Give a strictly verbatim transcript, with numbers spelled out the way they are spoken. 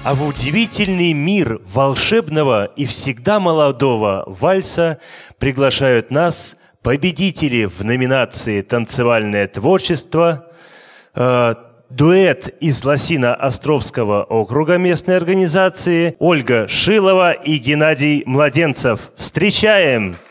А в удивительный мир волшебного и всегда молодого вальса приглашают нас победители в номинации «Танцевальное творчество», э, дуэт из Лосино-Островского округа местной организации Ольга Шилова и Геннадий Младенцев. Встречаем!